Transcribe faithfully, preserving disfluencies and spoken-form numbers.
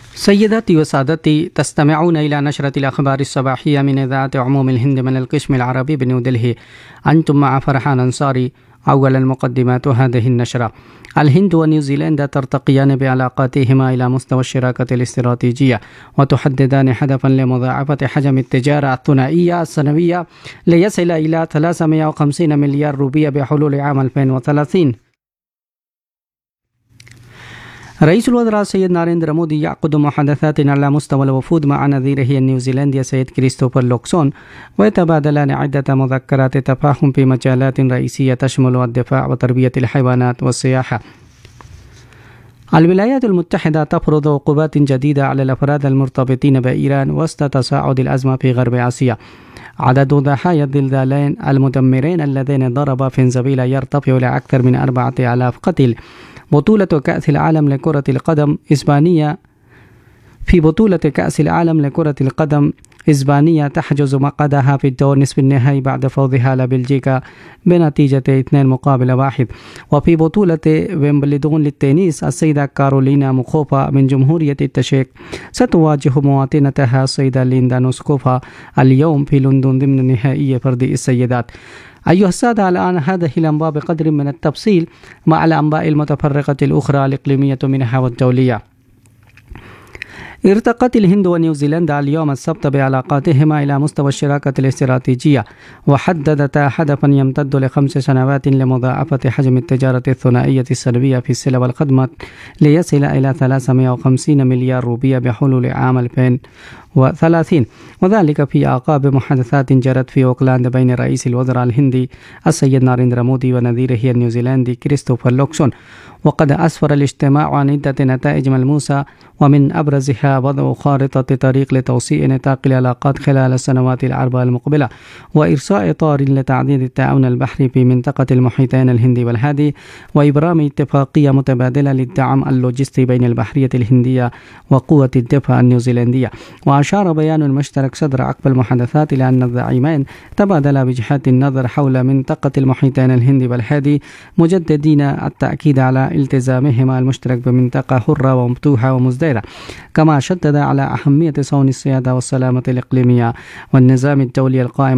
سيداتي وسادتي، تستمعون إلى نشرة الأخبار الصباحية من إذاعة عموم الهند من القسم العربي بنيودلهي. أنتم مع فرحان أنصاري. أولا المقدمات هذه النشرة: الهند ونيوزيلندا ترتقيان بعلاقاتهما إلى مستوى الشراكة الاستراتيجية، وتحددان هدفا لمضاعفة حجم التجارة الثنائية السنوية ليصل إلى ثلاثمائة وخمسين مليار روبية بحلول عام ألفين وثلاثين. رئيس الوزراء السيد ناريندرا مودي يعقد محادثات على مستوى الوفود مع نظيره النيوزيلندي السيد كريستوفر لوكسون، ويتبادلان عدة مذكرات تفاهم في مجالات رئيسية تشمل الدفاع وتربية الحيوانات والسياحة. الولايات المتحدة تفرض عقوبات جديدة على الأفراد المرتبطين بإيران وسط تصاعد الأزمة في غرب آسيا. عدد ضحايا الزلزالين المدمرين الذين ضربا فنزويلا يرتفع إلى أكثر من أربعة آلاف قتيل. بطولة كأس العالم لكرة القدم إسبانيا في بطولة كأس العالم لكرة القدم إسبانيا تحجز مقعدها في الدور نصف النهائي بعد فوزها على بلجيكا بنتيجة اثنين مقابل واحد. وفي بطولة ويمبلدون للتنس، السيدة كارولينا موخوفا من جمهورية التشيك ستواجه مواطنتها السيدة ليندا نوسكوفا اليوم في لندن ضمن نهائي فرد السيدات. أيها السادة، الآن هذه الأنباء بقدر من التفصيل مع الأنباء المتفرقة الأخرى الإقليمية منها والدولية. ارتقت الهند ونيوزيلندا اليوم السبت بعلاقاتهما إلى مستوى الشراكة الاستراتيجية، وحددتا هدفا يمتد لخمس سنوات لمضاعفة حجم التجارة الثنائية السنوية في السلع والخدمات ليصل إلى ثلاثمائة وخمسين مليار روبية بحلول عام ألفين وثلاثين، وذلك في أعقاب محادثات جرت في أوكلاند بين رئيس الوزراء الهندي السيد ناريندرا مودي ونظيره النيوزيلندي كريستوفر لوكسون. وقد أسفر الاجتماع عن عدة نتائج ملموسة، ومن أبرزها وضع خارطة طريق لتوسيع نطاق العلاقات خلال السنوات الأربع المقبلة، وإرساء إطار لتعزيز التعاون البحري في منطقة المحيطين الهندي والهادي، وإبرام اتفاقية متبادلة للدعم اللوجستي بين البحرية الهندية وقوة الدفاع النيوزيلندية. وأشار بيان مشترك صدر عقب المحادثات إلى أن الزعيمين تبادلا وجهات النظر حول منطقة المحيطين الهندي والهادي، مجددين التأكيد على التزامهما المشترك بمنطقة حرة ومفتوحة ومزدهرة، كما شدد على أهمية صون السيادة والسلامة الإقليمية والنظام الدولي القائم